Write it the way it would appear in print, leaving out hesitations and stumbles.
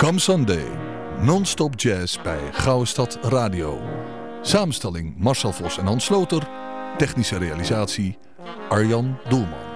Come Sunday, non-stop jazz bij Gouden Radio. Samenstelling Marcel Vos en Hans Sloter. Technische realisatie Arjan Doelman.